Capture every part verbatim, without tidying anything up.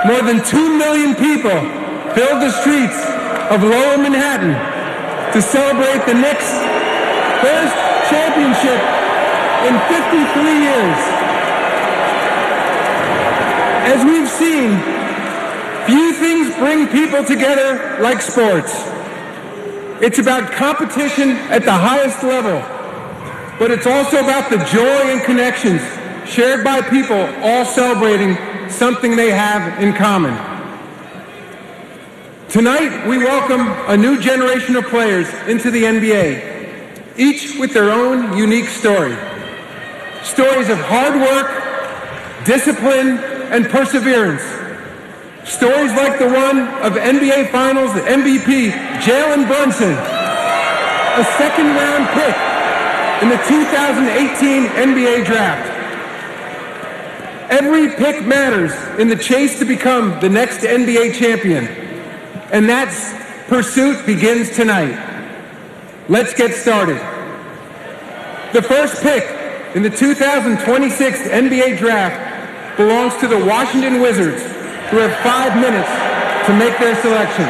more than two million people filled the streets of Lower Manhattan to celebrate the Knicks' first championship in fifty-three years. As we've seen, few things bring people together like sports. It's about competition at the highest level, but it's also about the joy and connections shared by people all celebrating something they have in common. Tonight, we welcome a new generation of players into the N B A, each with their own unique story. Stories of hard work, discipline, and perseverance. Stories like the one of N B A Finals M V P Jalen Brunson, a second-round pick in the two thousand eighteen N B A Draft. Every pick matters in the chase to become the next N B A champion, and that pursuit begins tonight. Let's get started. The first pick in the two thousand twenty-six N B A Draft belongs to the Washington Wizards, who have five minutes to make their selection.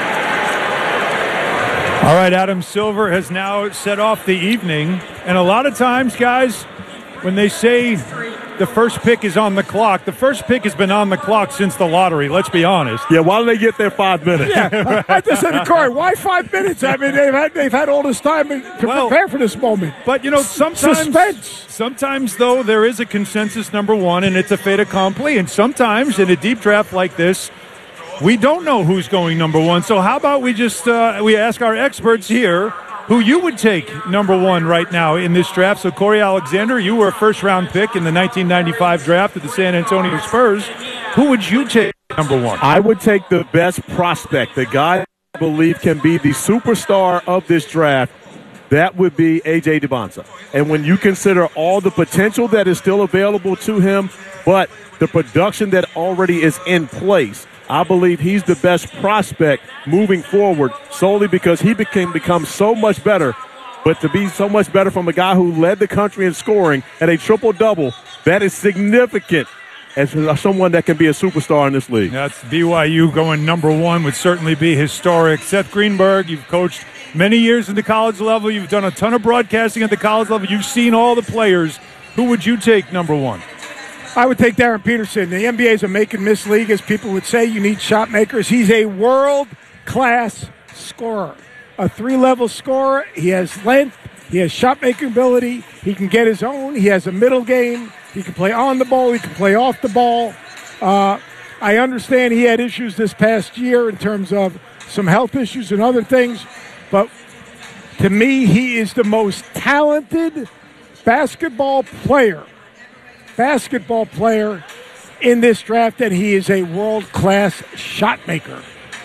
All right, Adam Silver has now set off the evening. And a lot of times, guys, when they say the first pick is on the clock, the first pick has been on the clock since the lottery, let's be honest. Yeah, why do they get their five minutes? Yeah, I just said to Corey, why five minutes? I mean, they've had, they've had all this time to well, prepare for this moment. But, you know, sometimes, Suspense. sometimes, though, there is a consensus number one, and it's a fait accompli. And sometimes in a deep draft like this, we don't know who's going number one. So how about we just uh, we ask our experts here who you would take number one right now in this draft. So, Corey Alexander, you were a first-round pick in the nineteen ninety-five draft of the San Antonio Spurs. Who would you take number one? I would take the best prospect, the guy I believe can be the superstar of this draft. That would be A J DeBonsa. And when you consider all the potential that is still available to him, but the production that already is in place, I believe he's the best prospect moving forward solely because he became become so much better. But to be so much better from a guy who led the country in scoring at a triple-double, that is significant as someone that can be a superstar in this league. That's B Y U going number one would certainly be historic. Seth Greenberg, you've coached many years at the college level. You've done a ton of broadcasting at the college level. You've seen all the players. Who would you take number one? I would take Darren Peterson. The N B A is a make-and-miss league, as people would say. You need shot makers. He's a world-class scorer, a three-level scorer. He has length. He has shot-making ability. He can get his own. He has a middle game. He can play on the ball. He can play off the ball. Uh, I understand he had issues this past year in terms of some health issues and other things, but to me, he is the most talented basketball player basketball player in this draft, and he is a world-class shot maker.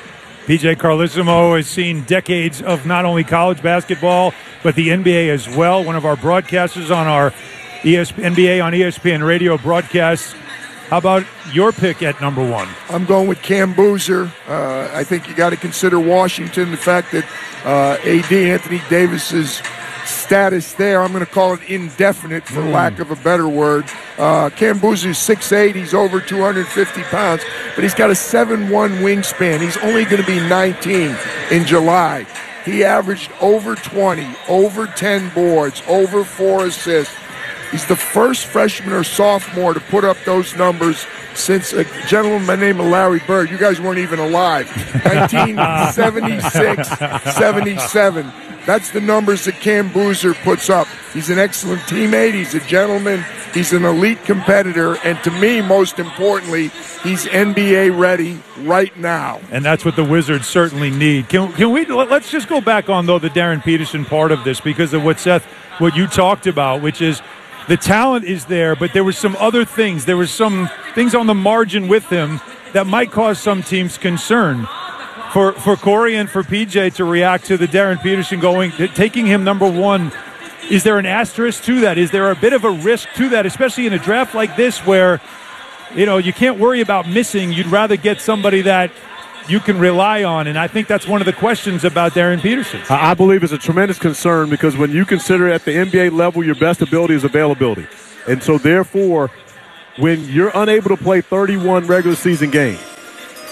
P J Carlesimo has seen decades of not only college basketball, but the N B A as well. One of our broadcasters on our E S P N, N B A on E S P N radio broadcasts. How about your pick at number one? I'm going with Cam Boozer. Uh, I think you got to consider Washington, the fact that uh, A D, Anthony Davis's status there, I'm going to call it indefinite for mm. lack of a better word. Uh, Cam Boozer's six eight, he's over two hundred fifty pounds, but he's got a seven one wingspan. He's only going to be nineteen in July. He averaged over twenty, over ten boards, over four assists. He's the first freshman or sophomore to put up those numbers since a gentleman by the name of Larry Bird. You guys weren't even alive. nineteen seventy-six seventy-seven. That's the numbers that Cam Boozer puts up. He's an excellent teammate. He's a gentleman. He's an elite competitor. And to me, most importantly, he's N B A ready right now. And that's what the Wizards certainly need. Can, can we, let's just go back on, though, the Darren Peterson part of this because of what Seth, what you talked about, which is the talent is there, but there were some other things. There were some things on the margin with him that might cause some teams concern. For for Corey and for P J to react to the Darren Peterson going, taking him number one, is there an asterisk to that? Is there a bit of a risk to that, especially in a draft like this where, you know, you can't worry about missing. You'd rather get somebody that you can rely on, and I think that's one of the questions about Darren Peterson. I believe it's a tremendous concern because when you consider at the N B A level, your best ability is availability. And so, therefore, when you're unable to play thirty-one regular season games,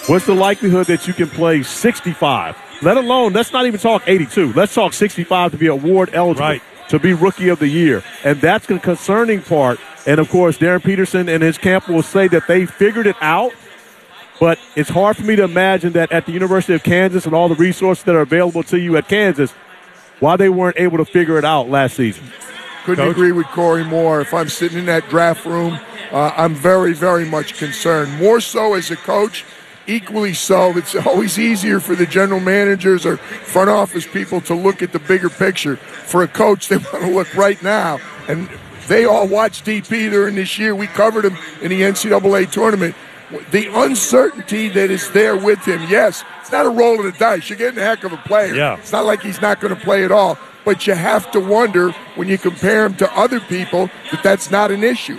What's the likelihood that you can play sixty-five? Let alone, let's not even talk eighty-two. Let's talk sixty-five to be award eligible, right, to be Rookie of the Year. And that's the concerning part. And, of course, Darren Peterson and his camp will say that they figured it out. But it's hard for me to imagine that at the University of Kansas and all the resources that are available to you at Kansas, why they weren't able to figure it out last season. Couldn't Coach? agree with Corey more. If I'm sitting in that draft room, uh, I'm very, very much concerned. More so as a coach, equally so. It's always easier for the general managers or front office people to look at the bigger picture. For a coach, they want to look right now. And they all watch D P during this year. We covered him in the N C double A tournament. The uncertainty that is there with him, yes, it's not a roll of the dice. You're getting a heck of a player. Yeah. It's not like he's not going to play at all. But you have to wonder when you compare him to other people that that's not an issue.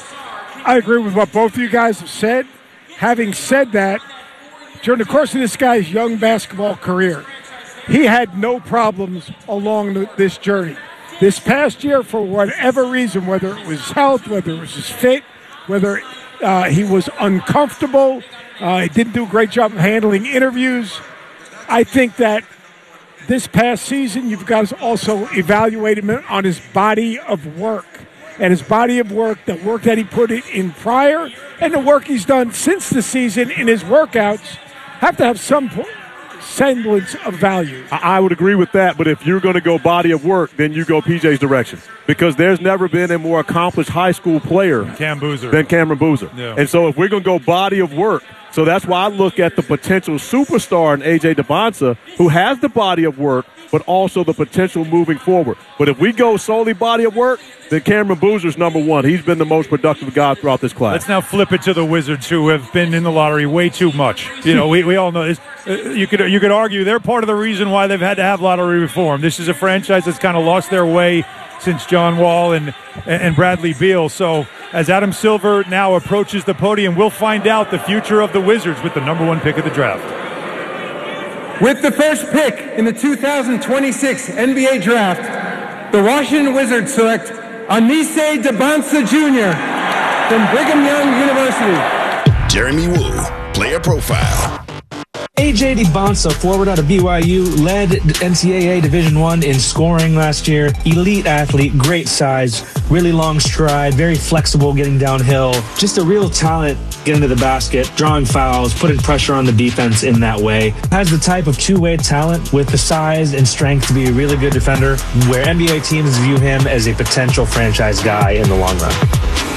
I agree with what both of you guys have said. Having said that, during the course of this guy's young basketball career, he had no problems along the, this journey. This past year, for whatever reason, whether it was health, whether it was his fit, whether uh, he was uncomfortable, uh, he didn't do a great job of handling interviews, I think that this past season, you've got to also evaluate him on his body of work. And his body of work, the work that he put it in prior, and the work he's done since the season in his workouts, have to have some semblance of value. I would agree with that, but if you're going to go body of work, then you go P J's direction. Because there's never been a more accomplished high school player Cam Boozer. than Cameron Boozer. Yeah. And so if we're going to go body of work, so that's why I look at the potential superstar in A J Dybantsa, who has the body of work, but also the potential moving forward. But if we go solely body of work, then Cameron Boozer's number one. He's been the most productive guy throughout this class. Let's now flip it to the Wizards, who have been in the lottery way too much. You know, we, we all know this. Uh, you could you could argue they're part of the reason why they've had to have lottery reform. This is a franchise that's kind of lost their way since John Wall and and Bradley Beal. So as Adam Silver now approaches the podium, we'll find out the future of the Wizards with the number one pick of the draft. With the first pick in the two thousand twenty-six N B A Draft, the Washington Wizards select Anise Dybantsa Junior from Brigham Young University. Jeremy Woo, player profile. A J Dybantsa, forward out of B Y U, led N C double A Division I in scoring last year. Elite athlete, great size, really long stride, very flexible getting downhill. Just a real talent getting to the basket, drawing fouls, putting pressure on the defense in that way. Has the type of two-way talent with the size and strength to be a really good defender, where N B A teams view him as a potential franchise guy in the long run.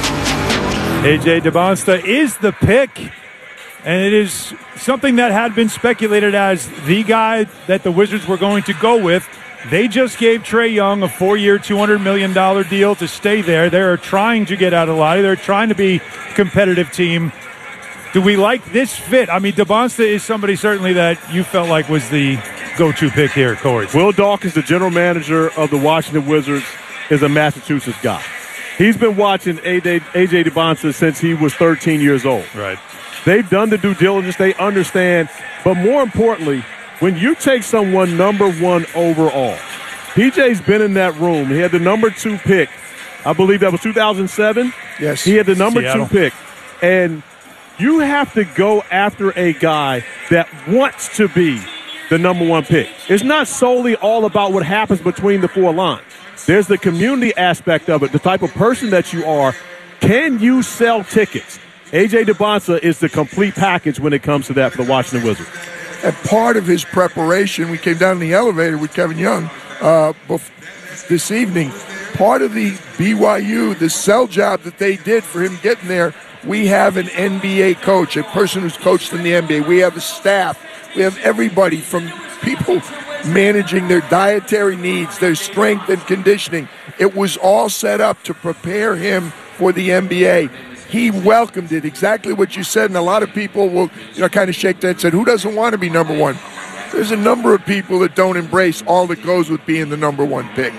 A J Dybantsa is the pick. And it is something that had been speculated as the guy that the Wizards were going to go with. They just gave Trae Young a four-year, two hundred million dollars deal to stay there. They're trying to get out of lottery. They're trying to be a competitive team. Do we like this fit? I mean, Dybantsa is somebody certainly that you felt like was the go-to pick here, Corey. Will Dawkins, the general manager of the Washington Wizards, is a Massachusetts guy. He's been watching A J Dybantsa since he was thirteen years old. Right. They've done the due diligence. They understand. But more importantly, when you take someone number one overall, P J's been in that room. He had the number two pick. I believe that was two thousand seven. Yes. He had the number Seattle. two pick. And you have to go after a guy that wants to be the number one pick. It's not solely all about what happens between the four lines. There's the community aspect of it, the type of person that you are. Can you sell tickets? A J Dybantsa is the complete package when it comes to that for the Washington Wizards. And part of his preparation, we came down in the elevator with Kevin Young uh, bef- this evening. Part of the B Y U, the sell job that they did for him getting there, we have an N B A coach, a person who's coached in the N B A. We have a staff. We have everybody from people managing their dietary needs, their strength and conditioning. It was all set up to prepare him for the N B A. He welcomed it, exactly what you said, and a lot of people will, you know, kind of shake their head and said, who doesn't want to be number one? There's a number of people that don't embrace all that goes with being the number one pick.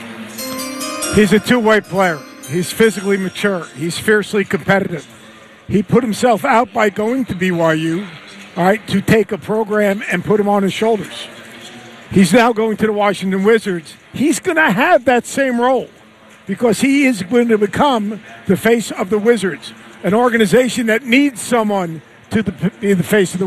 He's a two-way player. He's physically mature. He's fiercely competitive. He put himself out by going to B Y U, all right, to take a program and put him on his shoulders. He's now going to the Washington Wizards. He's going to have that same role because he is going to become the face of the Wizards, an organization that needs someone to the, be the face of the